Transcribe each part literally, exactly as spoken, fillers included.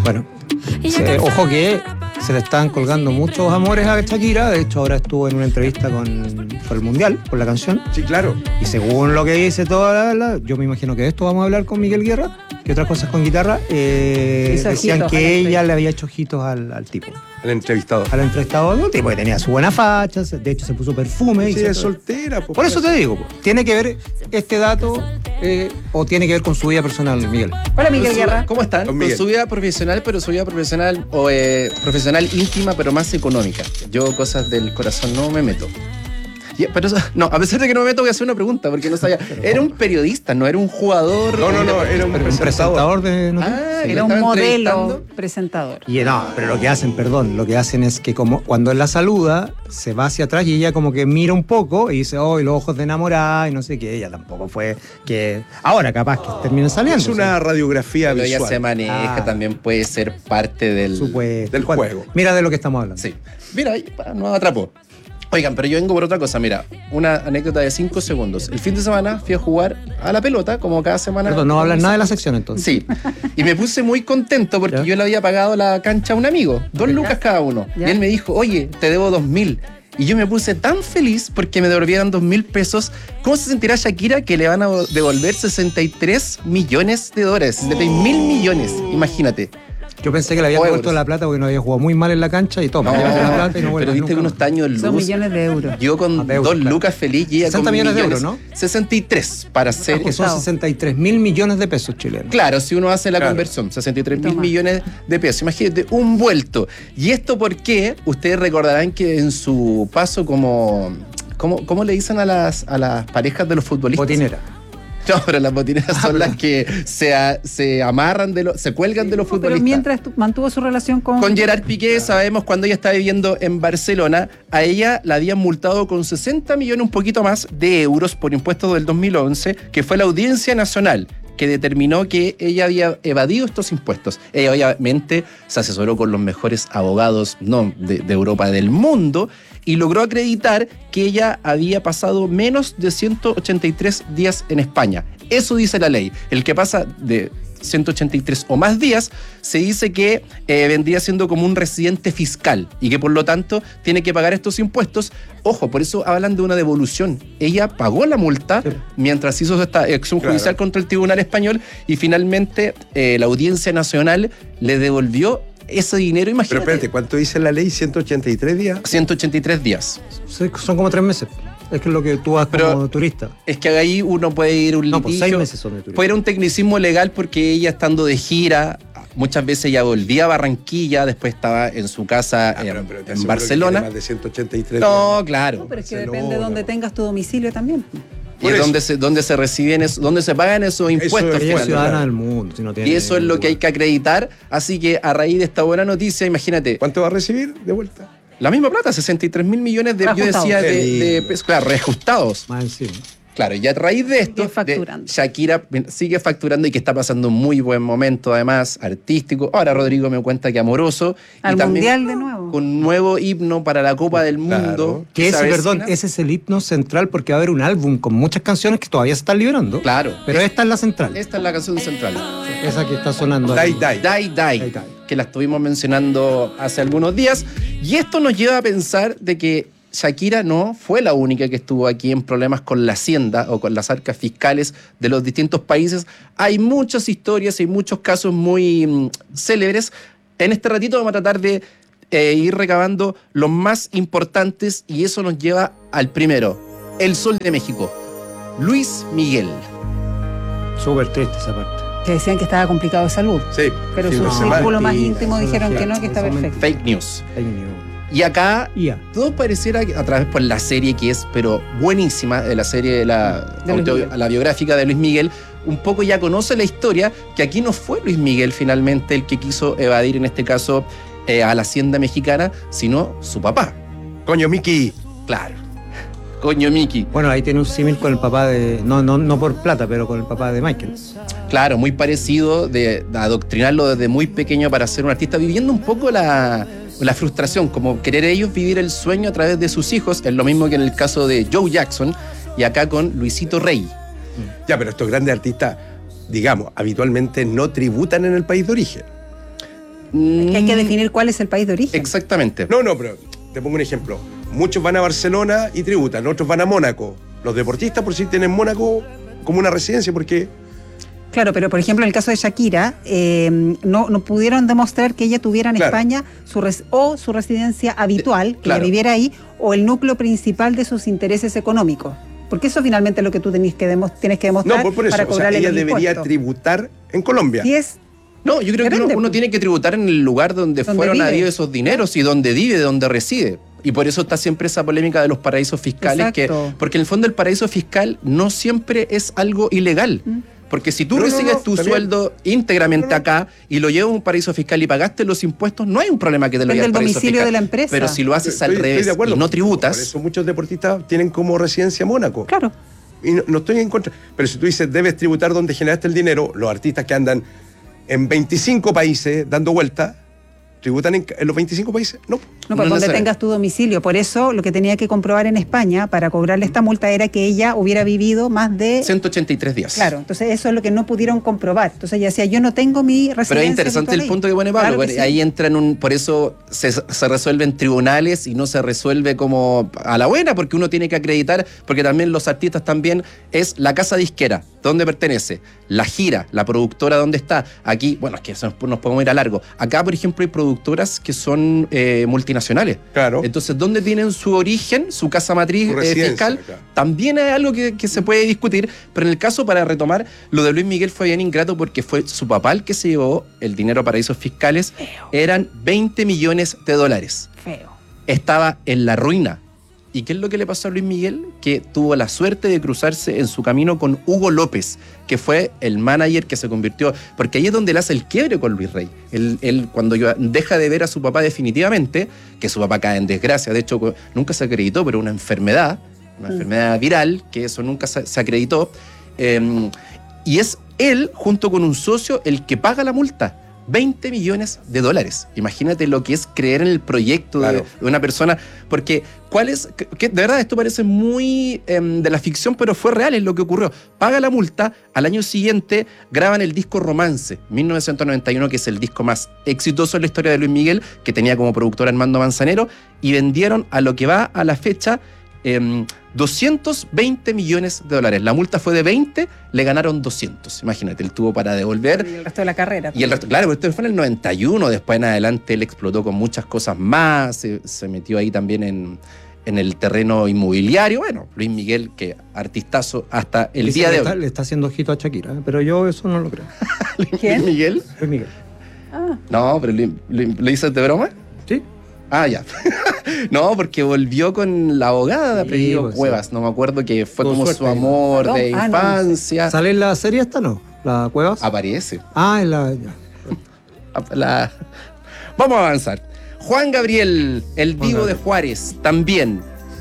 Bueno, se, ojo que se le están colgando muchos amores a Shakira. De hecho, ahora estuvo en una entrevista con, con el Mundial, por la canción. Sí, claro. Y según lo que dice toda la, la... Yo me imagino que de esto vamos a hablar con Miguel Guerra, que otras cosas con guitarra. Eh, decían que ella le había hecho ojitos al, al tipo. Al entrevistado. Al entrevistado, un tipo que tenía su buena facha, de hecho se puso perfume. Sí, y es se... soltera. Pues, por eso te digo, ¿tiene que ver este dato eh, o tiene que ver con su vida personal, Miguel? Hola, Miguel Guerra. ¿Cómo están? Con, con su vida profesional, pero su vida profesional o eh, profesional íntima, pero más económica. Yo cosas del corazón no me meto. Yeah, pero no, a pesar de que no me meto, voy a hacer una pregunta, porque no sabía. Era un periodista, no era un jugador. No, no, no, era un presentador. presentador de noticias. Ah, sí, era un modelo presentador. Y no, pero lo que hacen, perdón, lo que hacen es que como cuando él la saluda, se va hacia atrás y ella como que mira un poco y dice, oh, y los ojos de enamorada y no sé qué. Ella tampoco fue que. Ahora capaz que termine saliendo. Es una radiografía pero visual. Ella se maneja, ah, también puede ser parte del, supuesto, del juego. Mira de lo que estamos hablando. Sí. Mira, nos atrapó. Oigan, pero yo vengo por otra cosa, mira, una anécdota de cinco segundos. El fin de semana fui a jugar a la pelota, como cada semana. Perdón, no hablas nada de la sección entonces. Sí, y me puse muy contento porque ¿ya? Yo le había pagado la cancha a un amigo, dos ¿ya? lucas cada uno. ¿Ya? Y él me dijo, oye, te debo dos mil. Y yo me puse tan feliz porque me devolvieran dos mil pesos. ¿Cómo se sentirá Shakira que le van a devolver sesenta y tres millones de dólares? sesenta y tres mil millones, imagínate. Yo pensé que le había devuelto la plata porque no había jugado muy mal en la cancha y toma, no, llévate la plata y no vuelvas. Pero viste que uno está años luz. Son millones de euros. Yo con ah, dos claro. lucas feliz y ella con millones, millones de euros, ¿no? sesenta y tres para ser. Ah, son sesenta y tres mil millones de pesos chilenos. Claro, si uno hace la claro. conversión, sesenta y tres mil millones de pesos. Imagínate, un vuelto. ¿Y esto por qué? Ustedes recordarán que en su paso como. ¿Cómo, cómo le dicen a las, a las parejas de los futbolistas? Botinera. No, pero las botineras son las que se, a, se amarran, de lo, se cuelgan de los no, futbolistas. Pero mientras tu, mantuvo su relación con... Con Gerard Piqué, sabemos cuando ella estaba viviendo en Barcelona, a ella la habían multado con sesenta millones, un poquito más, de euros por impuestos del dos mil once, que fue la Audiencia Nacional, que determinó que ella había evadido estos impuestos. Ella obviamente se asesoró con los mejores abogados no, de, de Europa, del mundo, y logró acreditar que ella había pasado menos de ciento ochenta y tres días en España. Eso dice la ley. El que pasa de ciento ochenta y tres o más días, se dice que eh, vendría siendo como un residente fiscal y que por lo tanto tiene que pagar estos impuestos. Ojo, por eso hablan de una devolución. Ella pagó la multa sí. mientras hizo esta acción claro. judicial contra el Tribunal Español y finalmente eh, la Audiencia Nacional le devolvió ese dinero, imagínate. Pero espérate, ¿cuánto dice la ley? ¿ciento ochenta y tres días? ciento ochenta y tres días. Son como tres meses. Es que es lo que tú vas Pero como turista. Es que ahí uno puede ir un no, litigio. pues seis meses son de turista. Puede ir un tecnicismo legal porque ella estando de gira, muchas veces ella volvía a Barranquilla, después estaba en su casa ah, pero, pero en Barcelona. Más de ciento ochenta y tres no, días. claro. No, pero es que depende de dónde tengas tu domicilio también. Y es donde se, donde se reciben, eso, donde se pagan esos impuestos. Ella es ciudadana del mundo. Si no tiene y eso es lo que hay que acreditar. Así que a raíz de esta buena noticia, imagínate. ¿Cuánto va a recibir de vuelta? La misma plata, sesenta y tres mil millones de, yo decía, de, de pesos, claro, reajustados. Más encima. Claro, y a raíz de esto, de Shakira sigue facturando y que está pasando un muy buen momento, además, artístico. Ahora Rodrigo me cuenta que amoroso. Al y también Mundial de nuevo. Con un nuevo himno para la Copa del Mundo. Claro. Que ese, perdón, ese es el himno central porque va a haber un álbum con muchas canciones que todavía se están liberando. Claro. Pero esta es la central. Esta es la canción central. Esa que está sonando. Die, die. Die, die. Die, die. Que la estuvimos mencionando hace algunos días. Y esto nos lleva a pensar de que Shakira no fue la única que estuvo aquí en problemas con la hacienda o con las arcas fiscales de los distintos países. Hay muchas historias y muchos casos muy mm, célebres. En este ratito vamos a tratar de eh, ir recabando los más importantes y eso nos lleva al primero, el Sol de México, Luis Miguel. Súper triste esa parte. Que decían que estaba complicado de salud. Sí. Pero sí, su círculo más íntimo dijeron sí, que no, que está perfecto. Fake news. Fake news. Y acá, yeah. todo pareciera que a través por la serie que es, pero buenísima, de la serie de la, de auto, la biográfica de Luis Miguel, un poco ya conoce la historia, que aquí no fue Luis Miguel finalmente el que quiso evadir, en este caso, eh, a la hacienda mexicana, sino su papá. Coño, Mickey. Claro. Coño, Mickey. Bueno, ahí tiene un símil con el papá de... No, no, no por plata, pero con el papá de Michael. Claro, muy parecido, de, de adoctrinarlo desde muy pequeño para ser un artista, viviendo un poco la... la frustración, como querer ellos vivir el sueño a través de sus hijos, es lo mismo que en el caso de Joe Jackson y acá con Luisito Rey. Ya, pero estos grandes artistas, digamos, habitualmente no tributan en el país de origen. Es que hay que Mm, definir cuál es el país de origen. Exactamente. No, no, pero te pongo un ejemplo. Muchos van a Barcelona y tributan, otros van a Mónaco. Los deportistas por sí tienen Mónaco como una residencia porque... Claro, pero por ejemplo en el caso de Shakira, eh, no, no pudieron demostrar que ella tuviera en Claro. España su res- o su residencia habitual, que Claro. ella viviera ahí, o el núcleo principal de sus intereses económicos. Porque eso finalmente es lo que tú tenés que, demos- tienes que demostrar No, por, por eso. para O sea, cobrarle ella los debería impuestos. tributar en Colombia. Si es No, yo creo que Depende, uno, uno pues. tiene que tributar en el lugar donde, Donde fueron vive. habidos esos dineros y donde vive, donde reside. Y por eso está siempre esa polémica de los paraísos fiscales. Que, Exacto. porque en el fondo el paraíso fiscal no siempre es algo ilegal. Mm. Porque si tú No, no, recibes no, tu también. sueldo íntegramente No, no. acá y lo llevas a un paraíso fiscal y pagaste los impuestos, no hay un problema que te lo Depende lleve al del paraíso domicilio fiscal. de la empresa. Pero si lo haces Estoy- al estoy revés de acuerdo. y no Por tributas, eso muchos deportistas tienen como residencia Mónaco. claro. Y no, no estoy en contra. Pero si tú dices, debes tributar donde generaste el dinero, los artistas que andan en veinticinco países dando vueltas, ¿tributan en, en los veinticinco países? No. No, No pues donde necesariamente. tengas tu domicilio. Por eso lo que tenía que comprobar en España para cobrarle esta multa era que ella hubiera vivido más de... ciento ochenta y tres días. Claro, entonces eso es lo que no pudieron comprobar. Entonces ella decía, yo no tengo mi residencia. Pero es interesante habitual el ahí. punto que pone Pablo, Claro que porque sí. ahí entra en un... Por eso se, se resuelve en tribunales y no se resuelve como a la buena, porque uno tiene que acreditar, porque también los artistas también es la casa disquera, ¿dónde pertenece? La gira, la productora, ¿dónde está? Aquí, bueno, es que eso nos, nos podemos ir a largo. Acá, por ejemplo, hay productoras que son eh, multinacionales. Claro. Entonces, ¿dónde tienen su origen, su casa matriz Su eh, residencia, fiscal? claro. También es algo que, que se puede discutir, pero en el caso, para retomar, lo de Luis Miguel fue bien ingrato porque fue su papá el que se llevó el dinero a paraísos fiscales. Eran veinte millones de dólares. Feo. Estaba en la ruina. ¿Y qué es lo que le pasó a Luis Miguel? Que tuvo la suerte de cruzarse en su camino con Hugo López, que fue el manager que se convirtió... Porque ahí es donde él hace el quiebre con Luis Rey. Él, él cuando yo- deja de ver a su papá definitivamente, que su papá cae en desgracia, de hecho co- nunca se acreditó, pero una enfermedad, una Mm. enfermedad viral, que eso nunca se, se acreditó. eh, y es él, junto con un socio, el que paga la multa. veinte millones de dólares. Imagínate lo que es creer en el proyecto de- Claro. de, una persona. Porque, ¿cuál es? Que, que de verdad, esto parece muy em, de la ficción, pero fue real, es lo que ocurrió. Paga la multa, al año siguiente graban el disco Romance, mil novecientos noventa y uno, que es el disco más exitoso en la historia de Luis Miguel, que tenía como productor a Armando Manzanero, y vendieron a lo que va a la fecha em, doscientos veinte millones de dólares. La multa fue de veinte, le ganaron doscientos. Imagínate, él tuvo para devolver. Y el resto de la carrera. Y el resto, claro, pero esto fue en el noventa y uno, después en adelante él explotó con muchas cosas más, se, se metió ahí también en, en el terreno inmobiliario. Bueno, Luis Miguel, que artistazo hasta el Dice día que de está- hoy. Le está haciendo ojito a Shakira, ¿eh? Pero yo eso no lo creo. ¿Quién? Luis Miguel. Luis Miguel. Ah, No, pero ¿lo, lo- lo dices de broma? ¿Sí? Ah, ya. No, porque volvió con la abogada de Sí, apellido pues, Cuevas. No me acuerdo, que fue Con como suerte. su amor ¿No? de Ah, no, no sé. infancia. ¿Sale en la serie esta no? ¿La Cuevas? Aparece. Ah, en la... ya. La- Vamos a avanzar. Juan Gabriel, el Juan divo de Gabriel. Juárez, también.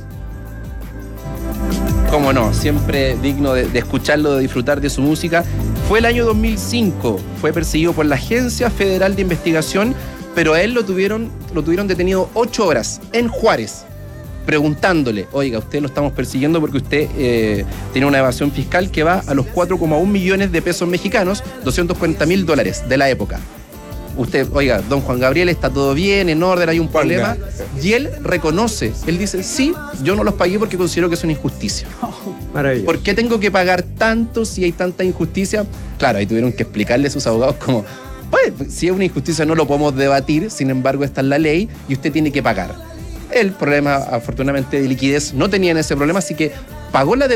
Cómo no, siempre digno de, de escucharlo, de disfrutar de su música. Fue el año dos mil cinco, fue perseguido por la Agencia Federal de Investigación, pero a él lo tuvieron, lo tuvieron detenido ocho horas en Juárez, preguntándole, oiga, usted lo estamos persiguiendo porque usted eh, tiene una evasión fiscal que va a los cuatro coma uno millones de pesos mexicanos, doscientos cuarenta mil dólares de la época. Usted, oiga, don Juan Gabriel, está todo bien, en orden, hay un problema. Y él reconoce, él dice, sí, yo no los pagué porque considero que es una injusticia. Maravilloso. ¿Por qué tengo que pagar tanto si hay tanta injusticia? Claro, ahí tuvieron que explicarle a sus abogados como, pues, si es una injusticia no lo podemos debatir, sin embargo está en la ley y usted tiene que pagar. El problema, afortunadamente, de liquidez no tenían ese problema, así que pagó la deuda